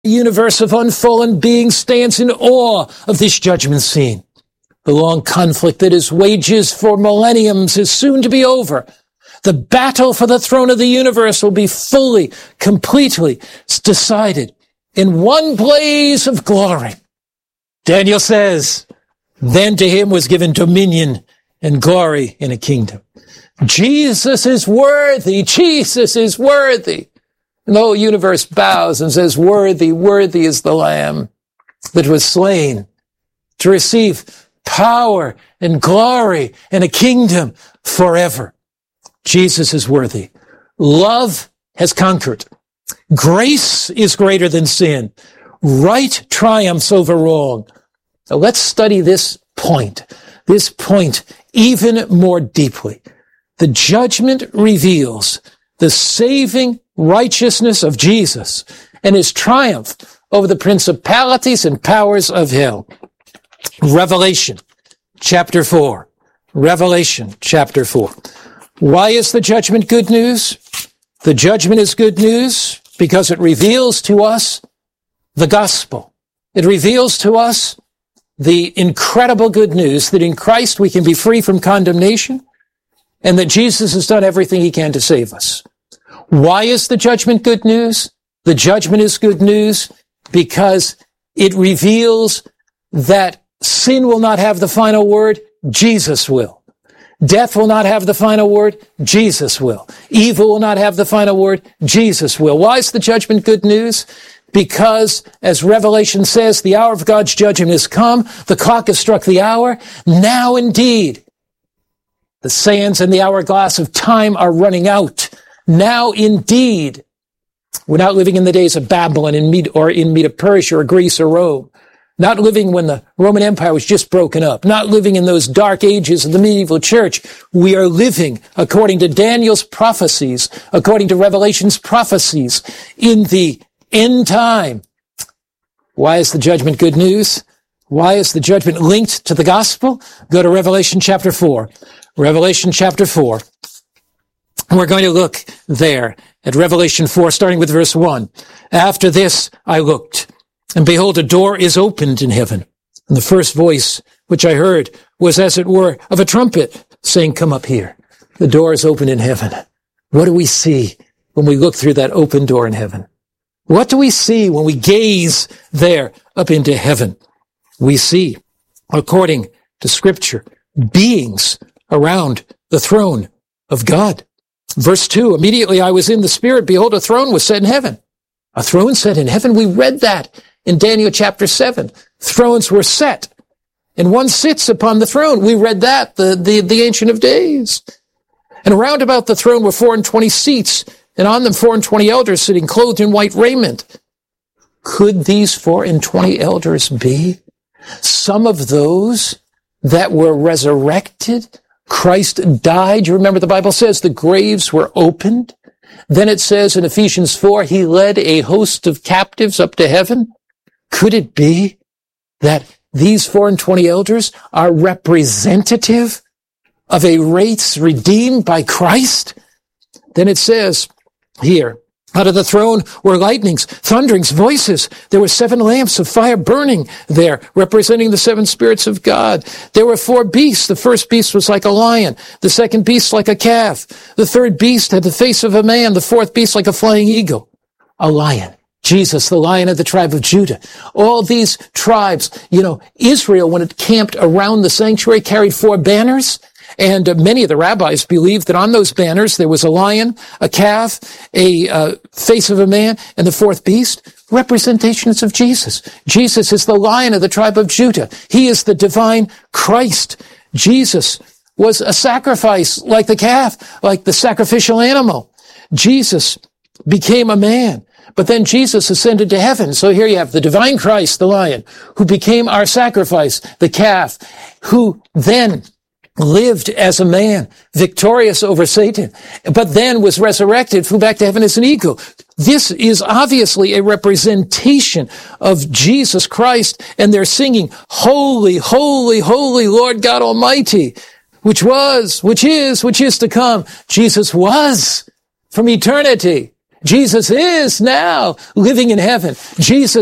universe of unfallen beings stands in awe of this judgment scene. The long conflict that is wages for millenniums is soon to be over. The battle for the throne of the universe will be fully, completely decided in one blaze of glory. Daniel says, then to him was given dominion and glory in a kingdom. Jesus is worthy. Jesus is worthy. And the whole universe bows and says, worthy, worthy is the Lamb that was slain to receive power and glory and a kingdom forever. Jesus is worthy. Love has conquered. Grace is greater than sin. Right triumphs over wrong. Now let's study this point even more deeply. The judgment reveals the saving righteousness of Jesus and his triumph over the principalities and powers of hell. Revelation chapter 4. Revelation chapter 4. Why is the judgment good news? The judgment is good news because it reveals to us the gospel. It reveals to us the incredible good news that in Christ we can be free from condemnation and that Jesus has done everything he can to save us. Why is the judgment good news? The judgment is good news because it reveals that sin will not have the final word, Jesus will. Death will not have the final word, Jesus will. Evil will not have the final word, Jesus will. Why is the judgment good news? Because, as Revelation says, the hour of God's judgment has come, the clock has struck the hour. Now indeed, the sands and the hourglass of time are running out. Now indeed, we're not living in the days of Babylon in Medo-Persia or Greece or Rome. Not living when the Roman Empire was just broken up. Not living in those dark ages of the medieval church. We are living, according to Daniel's prophecies, according to Revelation's prophecies, in the end time. Why is the judgment good news? Why is the judgment linked to the gospel? Go to Revelation chapter 4. Revelation chapter 4. We're going to look there at Revelation 4, starting with verse 1. After this I looked, and behold, a door is opened in heaven. And the first voice which I heard was as it were of a trumpet saying, come up here. The door is open in heaven. What do we see when we look through that open door in heaven? What do we see when we gaze there up into heaven? We see, according to Scripture, beings around the throne of God. Verse 2, immediately I was in the Spirit. Behold, a throne was set in heaven. A throne set in heaven. We read that in Daniel chapter 7. Thrones were set, and one sits upon the throne. We read that, the Ancient of Days. And around about the throne were 24 seats, and on them 24 elders sitting clothed in white raiment. Could these 24 elders be some of those that were resurrected? Christ died. You remember the Bible says the graves were opened. Then it says in Ephesians 4, he led a host of captives up to heaven. Could it be that these 24 elders are representative of a race redeemed by Christ? Then it says here, out of the throne were lightnings, thunderings, voices. There were 7 lamps of fire burning there, representing the 7 spirits of God. There were 4 beasts. The first beast was like a lion. The second beast like a calf. The third beast had the face of a man. The fourth beast like a flying eagle. A lion. Jesus, the Lion of the tribe of Judah. All these tribes, Israel, when it camped around the sanctuary, carried 4 banners. And many of the rabbis believed that on those banners there was a lion, a calf, a face of a man, and the fourth beast, representations of Jesus. Jesus is the Lion of the tribe of Judah. He is the divine Christ. Jesus was a sacrifice like the calf, like the sacrificial animal. Jesus became a man. But then Jesus ascended to heaven. So here you have the divine Christ, the Lion, who became our sacrifice, the calf, who then lived as a man, victorious over Satan, but then was resurrected, flew back to heaven as an eagle. This is obviously a representation of Jesus Christ, and they're singing, Holy, holy, holy Lord God Almighty, which was, which is to come. Jesus was from eternity. Jesus is now living in heaven. Jesus